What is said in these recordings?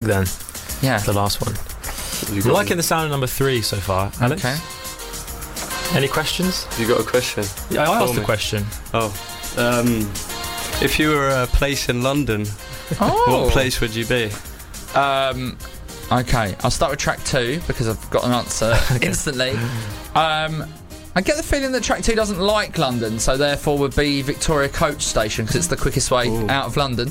then. Yeah. The last one. I'm liking the sound of number 3 so far. Alex? Okay. Any questions? You got a question? Yeah, I asked the question. Oh. If you were a place in London, what place would you be? Okay, I'll start with track 2 because I've got an answer instantly. I get the feeling that track 2 doesn't like London, so therefore would be Victoria Coach Station because it's the quickest way out of London.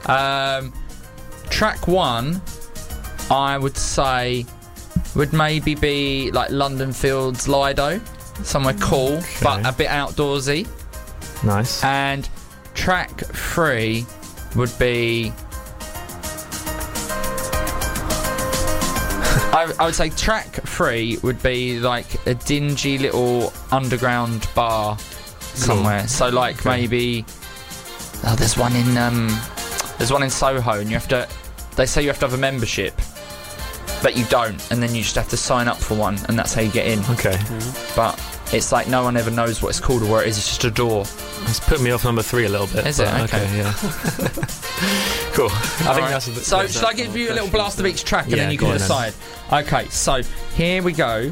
Track 1, I would say, would maybe be like London Fields Lido, somewhere cool but a bit outdoorsy. Nice. And track 3 would be... I would say track 3 would be like a dingy little underground bar somewhere. So like maybe there's one in Soho, and they say you have to have a membership, but you don't, and then you just have to sign up for one, and that's how you get in. Okay. But it's like no one ever knows what it's called or where it is. It's just a door. It's put me off number 3 a little bit. Is it? Okay, yeah. Cool. I think that's so should I give you a little blast of each track and then you can decide? Okay, so here we go.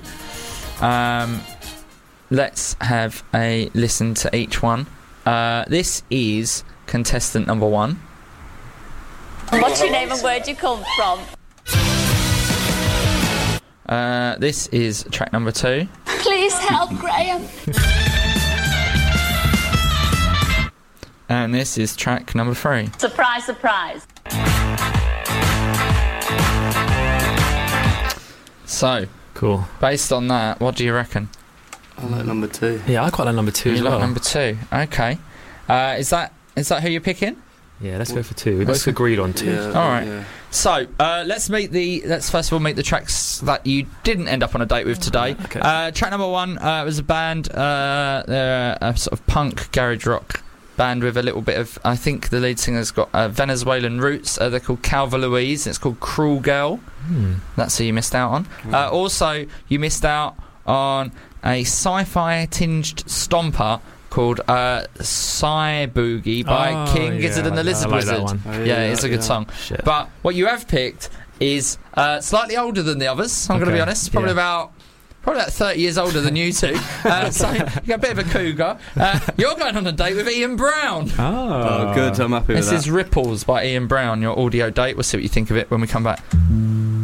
Let's have a listen to each one. This is contestant number 1. What's your name and where'd you come from? This is track number 2. Please help, Graham. And this is track number 3. Surprise, surprise. So, cool. Based on that, what do you reckon? I like number 2. Yeah, I quite like number 2 as well. You like number 2? Okay. Is that who you're picking? Yeah, let's go for 2. We both agreed on 2. Yeah, all right. Yeah. So let's first of all meet the tracks that you didn't end up on a date with today. Okay. Track number 1 was a band. They're a sort of punk garage rock band with a little bit of, I think the lead singer's got Venezuelan roots. They're called Calva Louise. It's called Cruel Girl. That's who you missed out on. Also, you missed out on a sci-fi tinged stomper called Psy Boogie by King Gizzard and the Lizard Wizard. It's a good song. Shit. But what you have picked is slightly older than the others, I'm going to be honest. Probably about 30 years older than you two. So you got a bit of a cougar. You're going on a date with Ian Brown. Oh, good. I'm happy with that. This is Ripples by Ian Brown, your audio date. We'll see what you think of it when we come back.